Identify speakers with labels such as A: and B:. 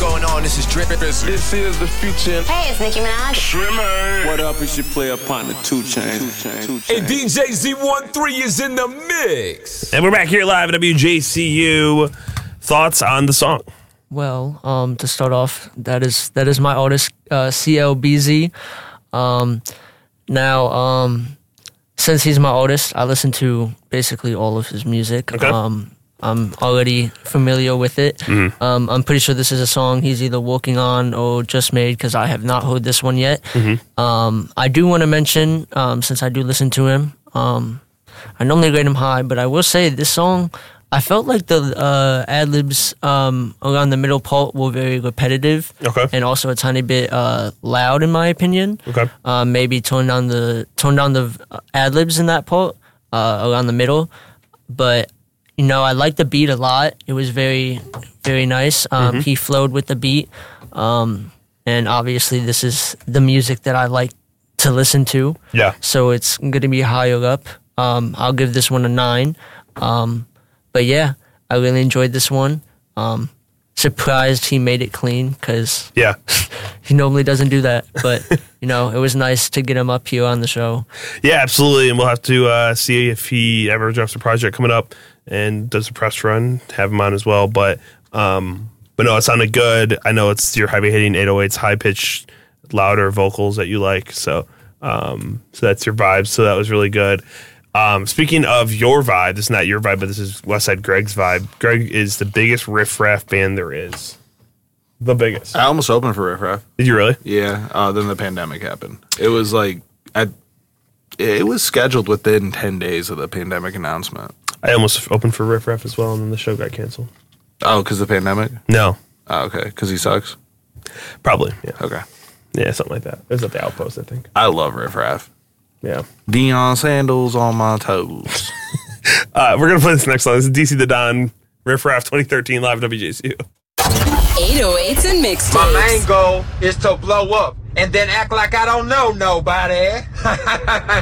A: going on? This is Drip.
B: This is the future.
C: Hey, it's Nicki Minaj.
B: Shrimmer. What up? It's your player partner, 2 Chainz.
D: And DJ Z13 is in the mix.
E: And we're back here live at WJCU. Thoughts on the song?
F: Well, to start off, that is my artist, CLBZ. Now, since he's my artist, I listen to basically all of his music.
E: Okay.
F: I'm already familiar with it.
E: Mm-hmm.
F: I'm pretty sure this is a song he's either working on or just made because I have not heard this one yet.
E: Mm-hmm.
F: I do want to mention, since I do listen to him, I normally rate him high, but I will say this song, I felt like the ad-libs around the middle part were very repetitive.
E: Okay.
F: And also a tiny bit loud, in my opinion.
E: Okay.
F: Maybe tone down the ad-libs in that part around the middle. But, you know, I liked the beat a lot. It was very, very nice. He flowed with the beat. And obviously this is the music that I like to listen to.
E: Yeah.
F: So it's going to be higher up. I'll give this one a 9. But yeah, I really enjoyed this one. Surprised he made it clean because
E: Yeah.
F: he normally doesn't do that. But, you know, it was nice to get him up here on the show.
E: Yeah, absolutely. And we'll have to see if he ever drops a project coming up and does a press run, have him on as well. But no, it sounded good. I know it's your heavy hitting 808s, high pitched, louder vocals that you like. So that's your vibe. So that was really good. Speaking of your vibe, this is not your vibe, but this is Westside Greg's vibe. Greg is the biggest riff-raff band there is. The biggest.
G: I almost opened for Riff Raff.
E: Did you really?
G: Yeah. Then the pandemic happened. It was like, it was scheduled within 10 days of the pandemic announcement.
E: I almost opened for riff-raff as well, and then the show got canceled.
G: Oh, because of the pandemic?
E: No.
G: Oh, okay. Because he sucks?
E: Probably, yeah.
G: Okay.
E: Yeah, something like that. It was at the Outpost, I think.
G: I love Riff Raff.
E: Yeah.
G: Deion sandals on my toes.
E: We're going to play this next song. This is DC the Don, Riff Raff 2013 live at WJCU.
H: 808s and mixtapes.
I: My main goal is to blow up and then act like I don't know nobody.